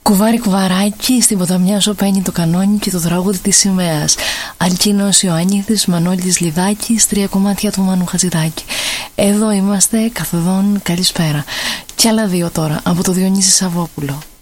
Κουβάρι κουβαράκι, στην ποταμιά σωπαίνει το κανόνι και το τραγούδι της σημαίας. Αλκίνος Ιωάννηθης, Μανώλης Λιδάκης, 3 κομμάτια του Μάνου Χατζηδάκη. Εδώ είμαστε καθοδόν, καλησπέρα. Κι άλλα 2 τώρα από το Διονύση Σαββόπουλο.